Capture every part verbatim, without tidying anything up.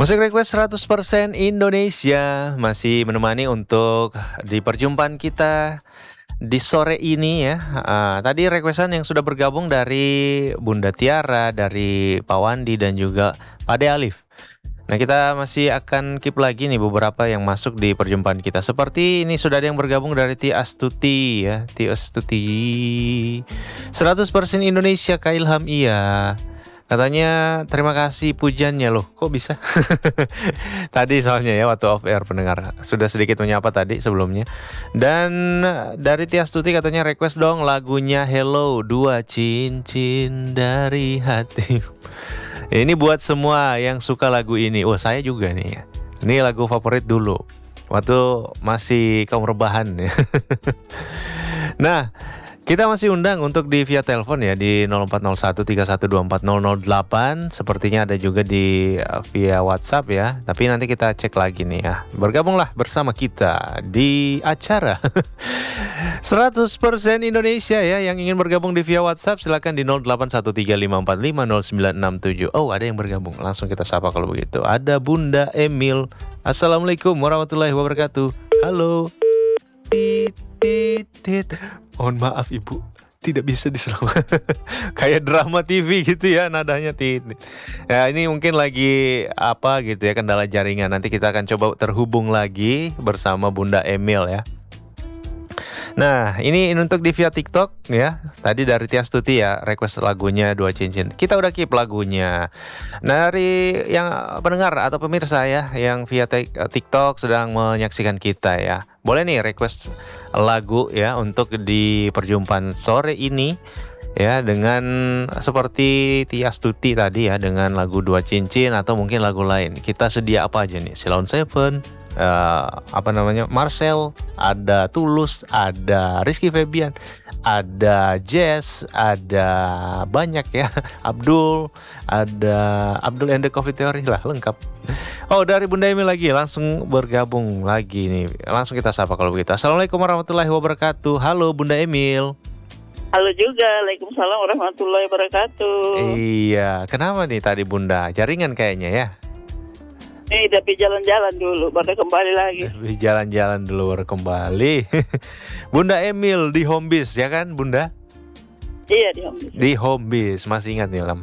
Musik request seratus persen Indonesia masih menemani untuk di perjumpaan kita di sore ini ya. Uh, tadi requestan yang sudah bergabung dari Bunda Tiara, dari Pak Wandi dan juga Pak De Alif. Nah, kita masih akan keep lagi nih beberapa yang masuk di perjumpaan kita. Seperti ini sudah ada yang bergabung dari Ti Astuti ya. Ti Astuti seratus persen Indonesia Kak Ilham, iya. Katanya terima kasih pujannya loh. Kok bisa? Tadi soalnya ya waktu off air pendengar sudah sedikit menyapa tadi sebelumnya. Dan dari Tiastuti katanya request dong lagunya Hello, Dua Cincin Dari Hati. Ini buat semua yang suka lagu ini. Oh, saya juga nih ya. Ini lagu favorit dulu waktu masih kaum rebahan ya. Nah, kita masih undang untuk di via telepon ya di nol empat nol satu tiga satu dua empat nol nol delapan. Sepertinya ada juga di uh, via WhatsApp ya. Tapi nanti kita cek lagi nih ya. Bergabunglah bersama kita di acara seratus persen Indonesia ya. Yang ingin bergabung di via WhatsApp silakan di nol delapan satu tiga lima empat lima nol sembilan enam tujuh. Oh, ada yang bergabung. Langsung kita sapa kalau begitu. Ada Bunda Emil. Assalamualaikum warahmatullahi wabarakatuh. Halo. Tit tit tit. Mohon maaf ibu, tidak bisa diselamatkan. Kayak drama T V gitu ya nadanya tit. Ya ini mungkin lagi apa gitu ya, kendala jaringan. Nanti kita akan coba terhubung lagi bersama Bunda Emil ya. Nah, ini untuk di via TikTok ya. Tadi dari Tiastuti ya, request lagunya Dua Cincin. Kita udah keep lagunya. Nah, dari yang pendengar atau pemirsa ya yang via TikTok sedang menyaksikan kita ya. Boleh nih request lagu ya untuk di perjumpaan sore ini ya, dengan seperti Tiastuti tadi ya, dengan lagu Dua Cincin atau mungkin lagu lain. Kita sedia apa aja nih? Ceylon Seven, uh, apa namanya, Marcel, ada Tulus, ada Rizky Febian, ada Jazz, ada banyak ya, Abdul, ada Abdul and the Coffee Theory lah, lengkap. Oh, dari Bunda Emi lagi langsung bergabung lagi nih. Langsung kita sapa kalau begitu. Assalamualaikum warahmatullahi wabarakatuh. Halo Bunda Emil. Halo juga, Waalaikumsalam warahmatullahi wabarakatuh. Iya, kenapa nih tadi Bunda? Jaringan kayaknya ya? Ini tapi jalan-jalan dulu, baru kembali lagi. Tapi jalan-jalan dulu baru kembali. Bunda Emil di Homebase ya kan Bunda? Iya di Homebase. Di Homebase, masih ingat nih Lam.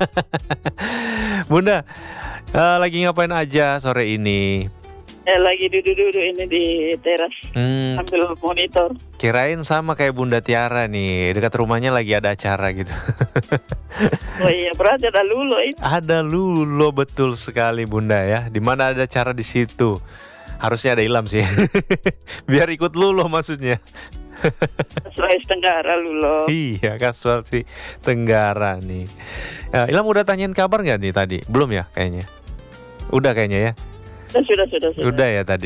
Bunda, uh, lagi ngapain aja sore ini? Eh, lagi duduk-duduk ini di teras hmm, sambil monitor. Kirain sama kayak Bunda Tiara nih, dekat rumahnya lagi ada acara gitu. Oh iya, berarti ada Lulo ini. Ada Lulo, betul sekali Bunda ya. Di mana ada acara di situ. Harusnya ada Ilham sih. Biar ikut Lulo maksudnya. Sulawesi Tenggara Lulo. Iya, Sulawesi Tenggara nih. Ya, Ilham udah tanyain kabar nggak nih tadi? Belum ya kayaknya. Udah kayaknya ya. Sudah, sudah, sudah. Udah ya tadi.